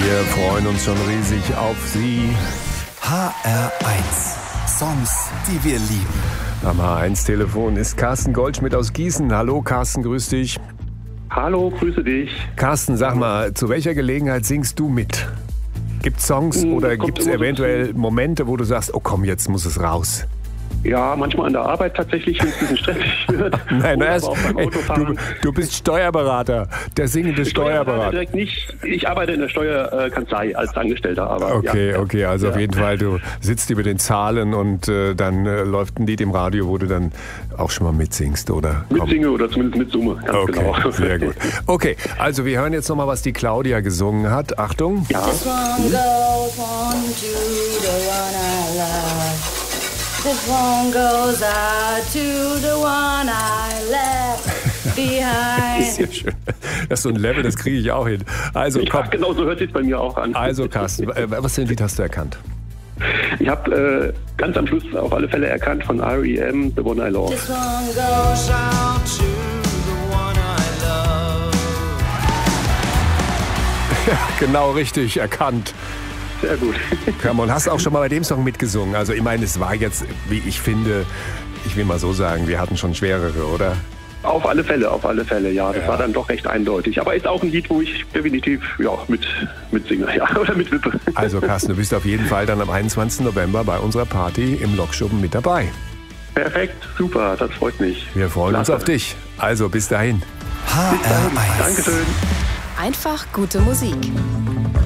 Wir freuen uns schon riesig auf Sie. HR1. Songs, die wir lieben. Am HR1-Telefon ist Carsten Goldschmidt aus Gießen. Hallo Carsten, grüß dich. Hallo, grüße dich. Carsten, sag mal, zu welcher Gelegenheit singst du mit? Gibt es Songs oder gibt es eventuell Momente, wo du sagst, oh komm, jetzt muss es raus? Ja, manchmal an der Arbeit tatsächlich, wenn es ein bisschen stressig wird. Nein, du bist Steuerberater, der singende Steuerberater. Direkt nicht. Ich arbeite in der Steuerkanzlei als Angestellter. Aber okay, also auf jeden Fall, du sitzt über den Zahlen und dann läuft ein Lied im Radio, wo du dann auch schon mal mitsingst, oder? Mitsinge oder zumindest mitsumme, ganz genau. Sehr gut. Okay, also wir hören jetzt nochmal, was die Claudia gesungen hat. Achtung. Ja. This one goes on to the one I love. This one goes out to the one I left behind. Das ist ja schön. Das ist so ein Level, das kriege ich auch hin. Also komm. Ja, genau so hört sich bei mir auch an. Also Carsten, was für ein Lied hast du erkannt? Ich habe ganz am Schluss auf alle Fälle erkannt von R.E.M. The One I Love. This one goes out to the one I love. Ja, genau richtig erkannt. Sehr gut. Und hast auch schon mal bei dem Song mitgesungen. Also ich meine, es war jetzt, wie ich finde, ich will mal so sagen, wir hatten schon schwerere, oder? Auf alle Fälle, ja. Das war dann doch recht eindeutig. Aber ist auch ein Lied, wo ich definitiv mitsinge, oder mit Wippe. Also Carsten, du bist auf jeden Fall dann am 21. November bei unserer Party im Lokschuppen mit dabei. Perfekt, super, das freut mich. Wir freuen uns auf dich. Also bis dahin. HR1. Dankeschön. Einfach gute Musik.